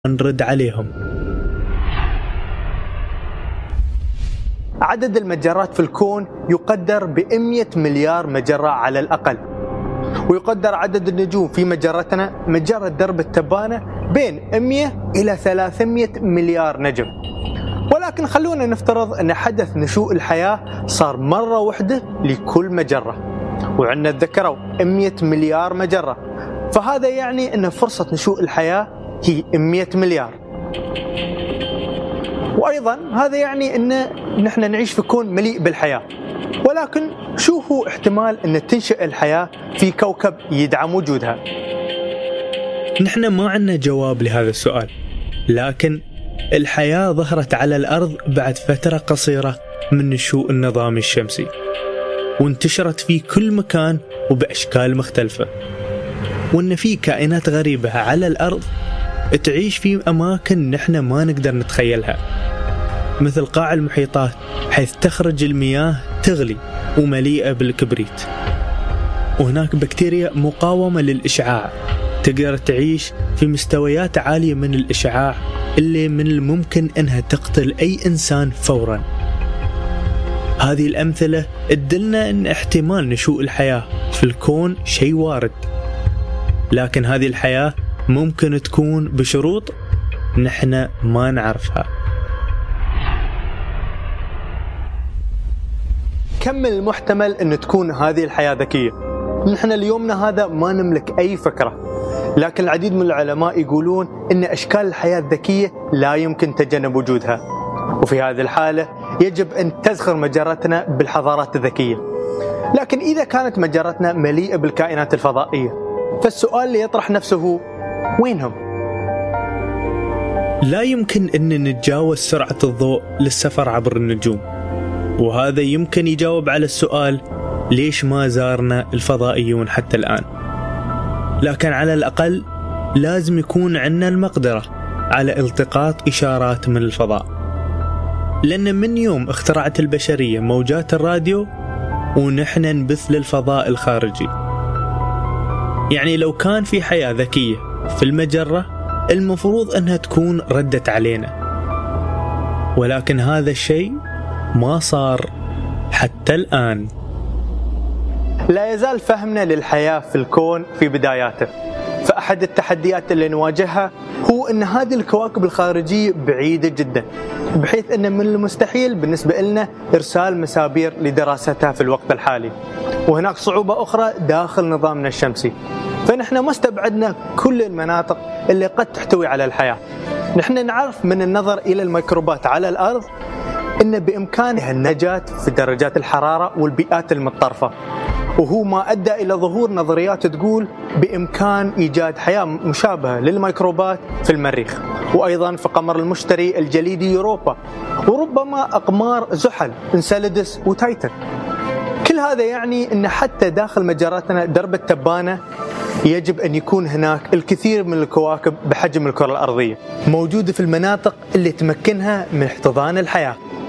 نرد عليهم. عدد المجرات في الكون يقدر ب100 مليار مجرة على الأقل، ويقدر عدد النجوم في مجرتنا مجرة درب التبانة بين 100 إلى 300 مليار نجم. ولكن خلونا نفترض أن حدث نشوء الحياة صار مرة واحدة لكل مجرة، وعندنا تذكروا 100 مليار مجرة، فهذا يعني أن فرصة نشوء الحياة هي 100 مليار. وأيضا هذا يعني أن نحن نعيش في كون مليء بالحياة. ولكن شو هو احتمال أن تنشأ الحياة في كوكب يدعم وجودها؟ نحن ما عندنا جواب لهذا السؤال، لكن الحياة ظهرت على الأرض بعد فترة قصيرة من نشوء النظام الشمسي، وانتشرت في كل مكان وبأشكال مختلفة، وأن في كائنات غريبة على الأرض تعيش في أماكن نحن ما نقدر نتخيلها، مثل قاع المحيطات حيث تخرج المياه تغلي ومليئة بالكبريت. وهناك بكتيريا مقاومة للإشعاع تقدر تعيش في مستويات عالية من الإشعاع اللي من الممكن أنها تقتل أي إنسان فورا. هذه الأمثلة تدلنا أن احتمال نشوء الحياة في الكون شيء وارد، لكن هذه الحياة ممكن تكون بشروط نحن ما نعرفها. كم من المحتمل أن تكون هذه الحياة ذكية؟ نحن اليومنا هذا ما نملك أي فكرة، لكن العديد من العلماء يقولون أن أشكال الحياة الذكية لا يمكن تجنب وجودها، وفي هذه الحالة يجب أن تزخر مجرتنا بالحضارات الذكية. لكن إذا كانت مجرتنا مليئة بالكائنات الفضائية، فالسؤال اللي يطرح نفسه هو وينهم؟ لا يمكن أن نتجاوز سرعة الضوء للسفر عبر النجوم، وهذا يمكن يجاوب على السؤال ليش ما زارنا الفضائيون حتى الآن. لكن على الأقل لازم يكون عندنا المقدرة على التقاط إشارات من الفضاء، لأن من يوم اخترعت البشرية موجات الراديو ونحن نبث للفضاء الخارجي. يعني لو كان في حياة ذكية في المجرة المفروض أنها تكون ردت علينا، ولكن هذا الشيء ما صار حتى الآن. لا يزال فهمنا للحياة في الكون في بداياته، فأحد التحديات اللي نواجهها هو أن هذه الكواكب الخارجية بعيدة جدا، بحيث أن من المستحيل بالنسبة لنا إرسال مسابير لدراستها في الوقت الحالي. وهناك صعوبة أخرى داخل نظامنا الشمسي، فنحن ما استبعدنا كل المناطق اللي قد تحتوي على الحياة. نحن نعرف من النظر إلى الميكروبات على الأرض أن بإمكانها النجاة في درجات الحرارة والبيئات المتطرفة، وهو ما أدى إلى ظهور نظريات تقول بإمكان إيجاد حياة مشابهة للميكروبات في المريخ، وأيضا في قمر المشتري الجليدي يوروبا، وربما أقمار زحل انسيلادس وتايتن. كل هذا يعني أن حتى داخل مجراتنا درب التبانة يجب أن يكون هناك الكثير من الكواكب بحجم الكرة الأرضية موجودة في المناطق اللي تمكنها من احتضان الحياة.